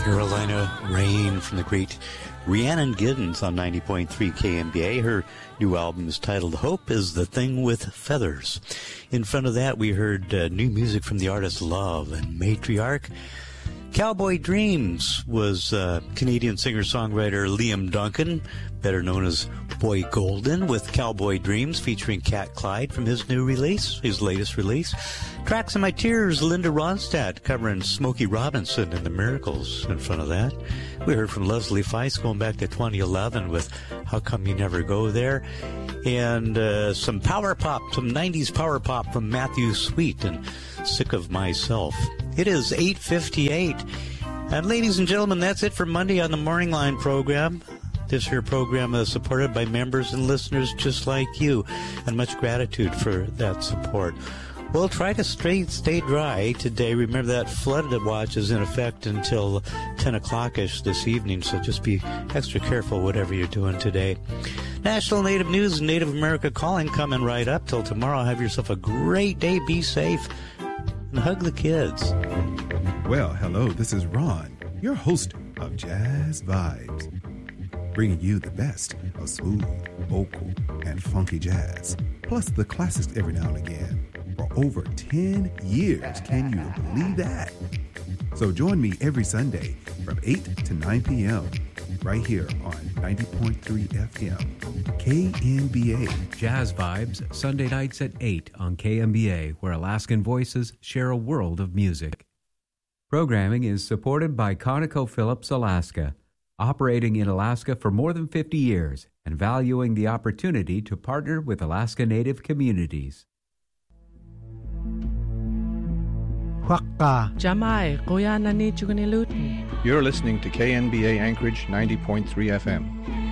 Carolina Rain from the great Rhiannon Giddens on 90.3 KMBA. Her new album is titled Hope is the Thing with Feathers. In front of that, we heard new music from the artists Love and Matriarch. Cowboy Dreams was Canadian singer-songwriter Liam Duncan, better known as Boy Golden, with Cowboy Dreams featuring Cat Clyde from his latest release. Tracks in My Tears, Linda Ronstadt covering Smokey Robinson and the Miracles. In front of that, we heard from Leslie Feist going back to 2011 with How Come You Never Go There, and some power pop, some 90s power pop from Matthew Sweet and Sick of Myself. It is 8:58, and ladies and gentlemen, that's it for Monday on the Morning Line program. This here program is supported by members and listeners just like you, and much gratitude for that support. We'll try to stay dry today. Remember that flood watch is in effect until 10 o'clock-ish this evening, so just be extra careful whatever you're doing today. National Native News and Native America Calling coming right up. Till tomorrow, have yourself a great day. Be safe and hug the kids. Well, hello, this is Ron, your host of Jazz Vibes, bringing you the best of smooth, vocal, and funky jazz, plus the classics every now and again. For over 10 years, can you believe that? So join me every Sunday from 8 to 9 p.m. right here on 90.3 FM, KMBA. Jazz Vibes, Sunday nights at 8 on KMBA, where Alaskan voices share a world of music. Programming is supported by ConocoPhillips Alaska, operating in Alaska for more than 50 years and valuing the opportunity to partner with Alaska Native communities. Jamai, Goyana ni Chuganilutin. You're listening to KNBA Anchorage 90.3 FM.